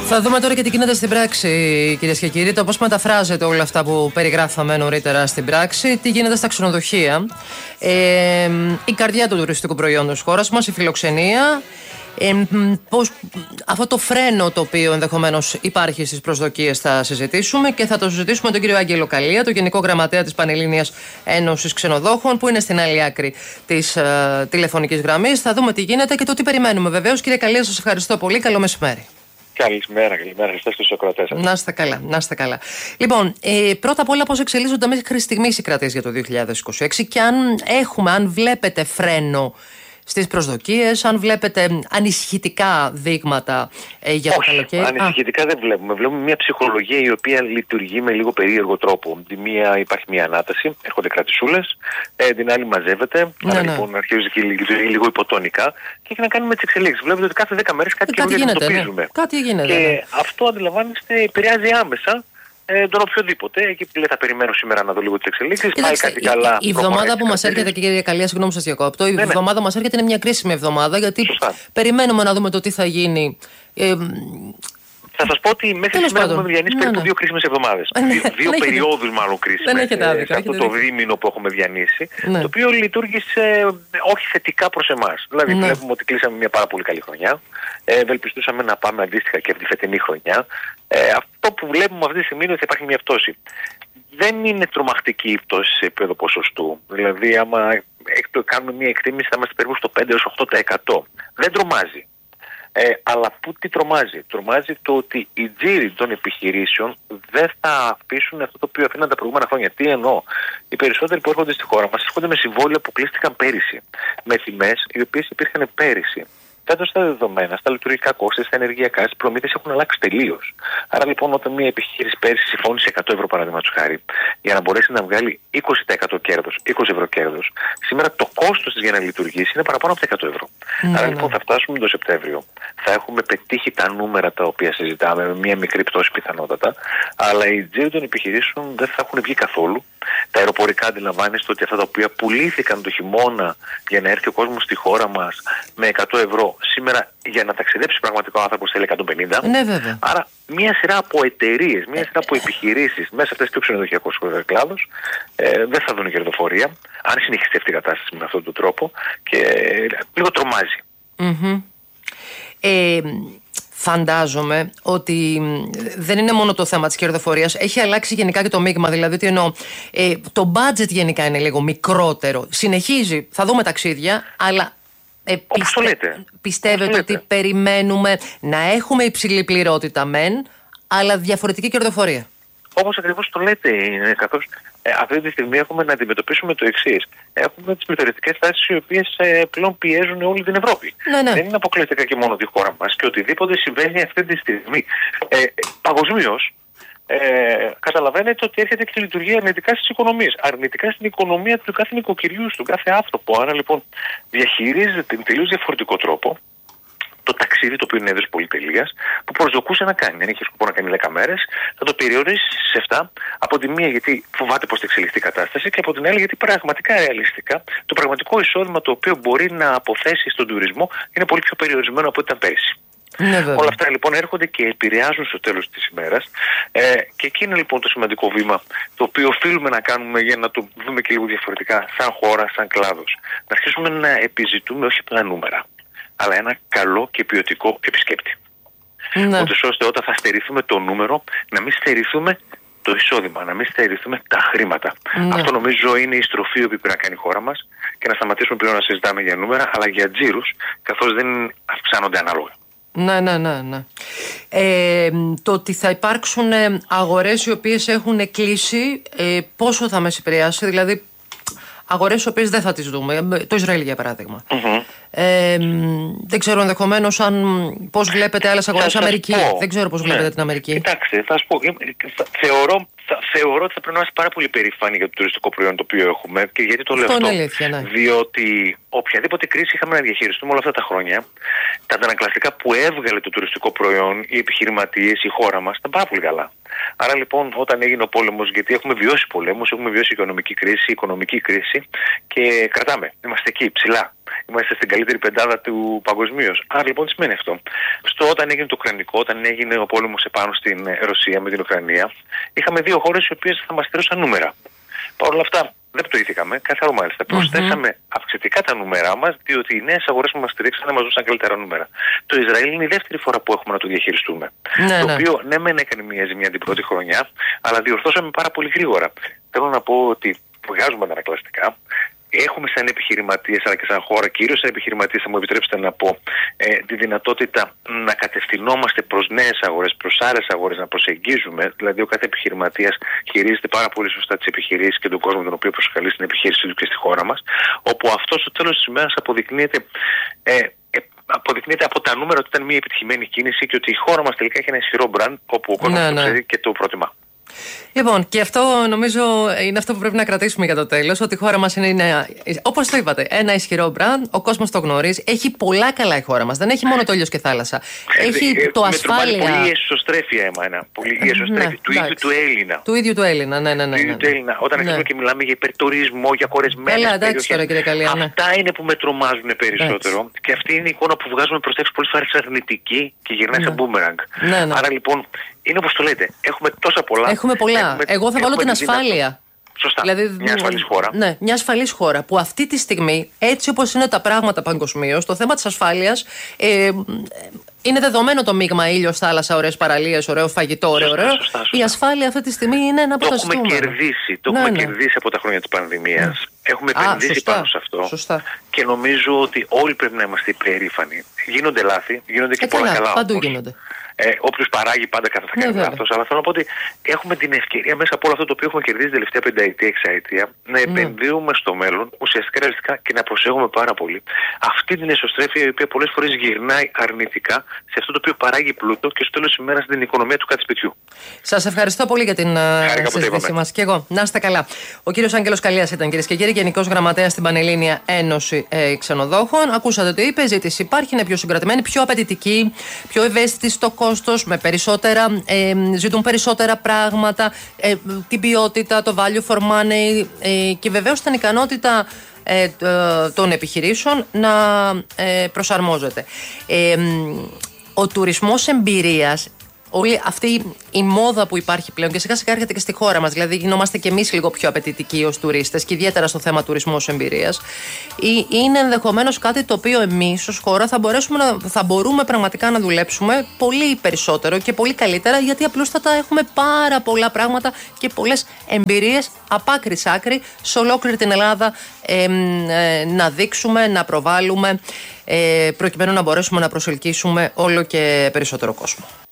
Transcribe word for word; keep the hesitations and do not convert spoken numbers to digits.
Θα δούμε τώρα και τι γίνεται στην πράξη, κυρίες και κύριοι. Το πώς μεταφράζεται όλα αυτά που περιγράφαμε νωρίτερα στην πράξη, τι γίνεται στα ξενοδοχεία. Ε, η καρδιά του τουριστικού προϊόντος της χώρας μας, η φιλοξενία. Ε, πώς, αυτό το φρένο το οποίο ενδεχομένως υπάρχει στις προσδοκίες θα συζητήσουμε και θα το συζητήσουμε με τον κύριο Άγγελο Καλία, τον Γενικό Γραμματέα της Πανελλήνιας Ένωσης Ξενοδόχων, που είναι στην άλλη άκρη της uh, τηλεφωνικής γραμμής. Θα δούμε τι γίνεται και το τι περιμένουμε βεβαίως. Κύριε Καλία, σας ευχαριστώ πολύ. Καλό μεσημέρι. Καλημέρα, καλημέρα. Ευχαριστώ στους ακροατές σας. Να είστε καλά, να είστε καλά. Λοιπόν, ε, πρώτα απ' όλα, πώς εξελίσσονται μέχρι στιγμής οι κρατήσεις για το δύο χιλιάδες είκοσι έξι και αν έχουμε, αν βλέπετε φρένο στις προσδοκίες, αν βλέπετε ανησυχητικά δείγματα ε, για το Όχι, καλοκαίρι. Ανησυχητικά Α. δεν βλέπουμε. Βλέπουμε μια ψυχολογία η οποία λειτουργεί με λίγο περίεργο τρόπο. Τη μία υπάρχει μια ανάταση, έρχονται κρατησούλες, ε, την άλλη μαζεύεται. Ναι, άρα ναι. λοιπόν αρχίζει και λειτουργεί λίγο υποτονικά και έχει να κάνει με τις εξελίξεις. Βλέπετε ότι κάθε δέκα μέρες κάτι, κάτι καινούργιο γίνεται. αντιμετωπίζουμε. Ναι. Κάτι γίνεται. Και Ναι. αυτό αντιλαμβάνεστε επηρεάζει άμεσα Ε, τον οποιοδήποτε. Εκεί που λέει θα περιμένω σήμερα να δω λίγο τις εξελίξεις. Πάει κάτι η, καλά. Η εβδομάδα που μας έρχεται, και κύριε Καλία, συγγνώμη σας διακόπτω, η ναι, εβδομάδα ναι. που μας έρχεται είναι μια κρίσιμη εβδομάδα, γιατί Σωστά. περιμένουμε να δούμε το τι θα γίνει. Ε, Θα σας πω ότι μέχρι σήμερα έχουμε διανύσει ναι, περίπου ναι. δύο κρίσιμες εβδομάδες. Ναι, δύο δύο έχετε... περιόδους μάλλον κρίσιμες. Δεν έχετε άδικο, σε αυτό έχετε το δίκιο. δίμηνο που έχουμε διανύσει, Ναι. το οποίο λειτουργήσε όχι θετικά προς εμάς. Δηλαδή Ναι. βλέπουμε ότι κλείσαμε μια πάρα πολύ καλή χρονιά. Ε, ευελπιστούσαμε να πάμε αντίστοιχα και από τη φετινή χρονιά. Ε, αυτό που βλέπουμε αυτή τη στιγμή είναι ότι υπάρχει μια πτώση. Δεν είναι τρομακτική η πτώση σε επίπεδο ποσοστού. Δηλαδή, άμα κάνουμε μια εκτίμηση, θα είμαστε περίπου στο πέντε έως οκτώ τοις εκατό. Δεν τρομάζει. Ε, αλλά πού τι τρομάζει. Τρομάζει το ότι οι τζίροι των επιχειρήσεων δεν θα αφήσουν αυτό το οποίο αφήναν τα προηγούμενα χρόνια. Τι εννοώ. Οι περισσότεροι που έρχονται στη χώρα μας έρχονται με συμβόλαια που κλείστηκαν πέρυσι. Με τιμές οι οποίες υπήρχαν πέρυσι. Φέτος τα δεδομένα, στα λειτουργικά κόστη, στα ενεργειακά, στις προμήθειες έχουν αλλάξει τελείως. Άρα λοιπόν, όταν μια επιχείρηση πέρυσι συμφώνησε εκατό ευρώ παραδείγματος χάρη, για να μπορέσει να βγάλει είκοσι τοις εκατό κέρδος, είκοσι ευρώ κέρδος, σήμερα το κόστος της για να λειτουργήσει είναι παραπάνω από τα εκατό ευρώ. Ναι, Άρα ναι. λοιπόν θα φτάσουμε το Σεπτέμβριο. Θα έχουμε πετύχει τα νούμερα τα οποία συζητάμε, με μια μικρή πτώση πιθανότατα, αλλά οι τζίροι των επιχειρήσεων δεν θα έχουν βγει καθόλου. Τα αεροπορικά, αντιλαμβάνεστε ότι αυτά τα οποία πουλήθηκαν το χειμώνα για να έρθει ο κόσμος στη χώρα μας με εκατό ευρώ, σήμερα για να ταξιδέψει πραγματικά ο άνθρωπος θέλει εκατόν πενήντα. Ναι, βέβαια. Άρα μια σειρά από εταιρείες, μια σειρά από επιχειρήσεις μέσα αυτές και ο ξενοδοχειακός κλάδος ε, δεν θα δουν κερδοφορία, αν συνεχιστεί αυτή η κατάσταση με αυτόν τον τρόπο, και λίγο τρομάζει. Mm-hmm. Ε, φαντάζομαι ότι δεν είναι μόνο το θέμα της κερδοφορίας, έχει αλλάξει γενικά και το μείγμα. Δηλαδή, τι εννοώ, ε, το budget γενικά είναι λίγο μικρότερο. Συνεχίζει, θα δούμε ταξίδια, αλλά ε, πιστε... λέτε. πιστεύετε το ότι λέτε. περιμένουμε να έχουμε υψηλή πληρότητα μεν, αλλά διαφορετική κερδοφορία? Όπως ακριβώς το λέτε, είναι καθώς ε, αυτή τη στιγμή έχουμε να αντιμετωπίσουμε το εξής. Έχουμε τις πληθωριστικές τάσεις οι οποίες ε, πλέον πιέζουν όλη την Ευρώπη. Ναι, ναι. Δεν είναι αποκλειστικά και μόνο τη χώρα μας, και οτιδήποτε συμβαίνει αυτή τη στιγμή ε, παγκοσμίως, ε, καταλαβαίνετε ότι έρχεται και λειτουργεί αρνητικά στις οικονομίες. Αρνητικά στην οικονομία του κάθε νοικοκυριού, του κάθε άνθρωπο. Άρα λοιπόν διαχειρίζεται με τελείως διαφορετικό τρόπο το ταξίδι, το οποίο είναι έδρας πολυτελείας, που προσδοκούσε να κάνει. Δεν είχε σκοπό να κάνει δέκα μέρες, θα το περιορίσει στις επτά. Από τη μία γιατί φοβάται πως θα εξελιχθεί η κατάσταση, και από την άλλη γιατί πραγματικά ρεαλιστικά το πραγματικό εισόδημα το οποίο μπορεί να αποθέσει στον τουρισμό είναι πολύ πιο περιορισμένο από ό,τι ήταν πέρυσι. Ναι, Όλα αυτά λοιπόν έρχονται και επηρεάζουν στο τέλος της ημέρας, ε, και εκεί είναι λοιπόν το σημαντικό βήμα το οποίο οφείλουμε να κάνουμε για να το δούμε και λίγο διαφορετικά σαν χώρα, σαν κλάδος. Να αρχίσουμε να επιζητούμε όχι απλά νούμερα, αλλά ένα καλό και ποιοτικό επισκέπτη. Ναι. Ούτως ώστε όταν θα στερηθούμε το νούμερο, να μην στερηθούμε το εισόδημα, να μην στερηθούμε τα χρήματα. Ναι. Αυτό νομίζω είναι η στροφή που πρέπει να κάνει η χώρα μας, και να σταματήσουμε πλέον να συζητάμε για νούμερα, αλλά για τζίρους, καθώς δεν αυξάνονται ανάλογα. Ναι, ναι, ναι, ναι. Ε, το ότι θα υπάρξουν αγορές οι οποίες έχουν κλείσει, ε, πόσο θα μας επηρεάσει? Δηλαδή, αγορές οι οποίες δεν θα τις δούμε. Το Ισραήλ, για παράδειγμα. Mm-hmm. Ε, δεν ξέρω ενδεχομένως αν πώς βλέπετε άλλες αγορές. Αμερική. Πω. Δεν ξέρω πώς Ναι. βλέπετε την Αμερική. Κοιτάξτε, θα σας πω. Θεωρώ, θα, θεωρώ ότι θα πρέπει να είμαστε πάρα πολύ περήφανοι για το τουριστικό προϊόν το οποίο έχουμε. Και γιατί το λέω Αυτό αυτό? είναι αλήθεια, ναι. Διότι οποιαδήποτε κρίση είχαμε να διαχειριστούμε όλα αυτά τα χρόνια, τα αντανακλαστικά που έβγαλε το τουριστικό προϊόν, οι επιχειρηματίες, η χώρα μας, ήταν πάρα πολύ καλά. Άρα λοιπόν, όταν έγινε ο πόλεμος, γιατί έχουμε βιώσει πολέμους, έχουμε βιώσει οικονομική κρίση, οικονομική κρίση και κρατάμε. Είμαστε εκεί ψηλά. Είμαστε στην καλύτερη πεντάδα του παγκοσμίως. Άρα λοιπόν τι σημαίνει αυτό? Στο όταν έγινε το Ουκρανικό, όταν έγινε ο πόλεμος επάνω στην Ρωσία με την Ουκρανία, είχαμε δύο χώρες οι οποίες θα μας στερούσαν νούμερα. Παρ' όλα αυτά δεν πτωήθηκαμε, καθαρό μάλιστα. Mm-hmm. Προσθέσαμε αυξητικά τα νούμερά μας, διότι οι νέες αγορές που μας στηρίξαν μας δώσαν καλύτερα νούμερα. Το Ισραήλ είναι η δεύτερη φορά που έχουμε να το διαχειριστούμε. Ναι, το ναι. οποίο ναι, μεν έκανε μια ζημιά την πρώτη χρονιά, αλλά διορθώσαμε πάρα πολύ γρήγορα. Θέλω να πω ότι βγάζουμε αντανακλαστικά. Έχουμε σαν επιχειρηματίες, αλλά και σαν χώρα, κυρίως σαν επιχειρηματίες, θα μου επιτρέψετε να πω, ε, τη δυνατότητα να κατευθυνόμαστε προς νέες αγορές, προς άλλες αγορές, να προσεγγίζουμε. Δηλαδή, ο κάθε επιχειρηματίας χειρίζεται πάρα πολύ σωστά τις επιχειρήσεις και τον κόσμο τον οποίο προσκαλεί στην επιχείρησή του και στη χώρα μας. Όπου αυτό στο τέλος της ημέρας αποδεικνύεται. Ε, Αποδεικνύεται από τα νούμερα ότι ήταν μια επιτυχημένη κίνηση και ότι η χώρα μας τελικά έχει ένα ισχυρό brand όπου ο κόσμος ναι, το ξέρει ναι. και το προτιμά. Λοιπόν, και αυτό νομίζω είναι αυτό που πρέπει να κρατήσουμε για το τέλος, ότι η χώρα μας είναι, είναι όπως το είπατε, ένα ισχυρό μπραντ, ο κόσμος το γνωρίζει, έχει πολλά καλά η χώρα μας, δεν έχει μόνο το ήλιος και θάλασσα. Έχει ε, το ασφάλεια. Πολύ εσωστρέφεια, εμένα. Πολύ εσωστρέφεια. Ναι, του ίδιου του Έλληνα. Του ίδιου του Έλληνα, ναι, ναι, ναι. Του ίδιου του Έλληνα. Όταν αρχίζουμε ναι. και μιλάμε για υπερτουρισμό, για κορεσμένες περιοχές. Αυτά είναι που με τρομάζουν περισσότερο. Έτσι. Και αυτή είναι η εικόνα που βγάζουμε προς τα έξω πολλές φορές αρνητική και γυρνάει σαν μπούμεραγκ. Άρα λοιπόν. Είναι όπως το λέτε. Έχουμε τόσα πολλά. Έχουμε πολλά. Έχουμε, Εγώ θα βάλω την ασφάλεια. Δυνατό. Σωστά. Δηλαδή, μια ασφαλής χώρα. Ναι, μια ασφαλής χώρα που αυτή τη στιγμή, έτσι όπως είναι τα πράγματα παγκοσμίως, το θέμα της ασφάλειας ε, είναι δεδομένο το μείγμα ήλιος, θάλασσα, ωραίες παραλίες, ωραίο φαγητό, ωραίο. Σωστά, σωστά, σωστά. Η ασφάλεια αυτή τη στιγμή είναι ένα από το τα έχουμε ζητούμενα. Κερδίσει, το ναι, έχουμε ναι. κερδίσει από τα χρόνια της πανδημίας. Ναι. Έχουμε επενδύσει Α, σωστά, πάνω σε αυτό. Σωστά. Και νομίζω ότι όλοι πρέπει να είμαστε υπερήφανοι. Γίνονται λάθη, γίνονται και ε, πολλά καλά. Παντού γίνονται. Ε, Όποιος παράγει πάντα θα κάνει ναι, λάθος. Αλλά θέλω να πω ότι έχουμε την ευκαιρία μέσα από όλο αυτό το οποίο έχουμε κερδίσει την τελευταία πενταετία, εξαετία να επενδύουμε mm. στο μέλλον ουσιαστικά ρεαλιστικά και να προσέχουμε πάρα πολύ αυτή την εσωστρέφεια η οποία πολλές φορές γυρνάει αρνητικά σε αυτό το οποίο παράγει πλούτο και στο τέλος της ημέρας στην οικονομία του κάθε σπιτιού. Σας ευχαριστώ πολύ για την συζήτησή μας. Και εγώ. Να είστε καλά. Ο κύριος Άγγελος Καλίας ήταν, κυρίες και κύριοι, Γενικός Γραμματέας στην Πανελλήνια Ένωση ε, Ξενοδόχων. Ακούσατε τι είπε. Ζήτηση υπάρχει, είναι πιο συγκρατημένη, πιο απαιτητική, πιο ευαίσθητη στο κόστος, με περισσότερα, ε, ζητούν περισσότερα πράγματα, ε, την ποιότητα, το value for money ε, και βεβαίως την ικανότητα ε, των επιχειρήσεων να ε, προσαρμόζεται. Ε, ο τουρισμός εμπειρίας, όλη αυτή η μόδα που υπάρχει πλέον και σιγά σιγά έρχεται και στη χώρα μας, δηλαδή γινόμαστε και εμείς λίγο πιο απαιτητικοί ως τουρίστες και ιδιαίτερα στο θέμα τουρισμού ως εμπειρίας, είναι ενδεχομένως κάτι το οποίο εμείς ως χώρα θα, μπορέσουμε να, θα μπορούμε πραγματικά να δουλέψουμε πολύ περισσότερο και πολύ καλύτερα, γιατί απλούστατα έχουμε πάρα πολλά πράγματα και πολλές εμπειρίες από άκρη σ' άκρη σε ολόκληρη την Ελλάδα ε, ε, να δείξουμε, να προβάλλουμε ε, προκειμένου να μπορέσουμε να προσελκύσουμε όλο και περισσότερο κόσμο.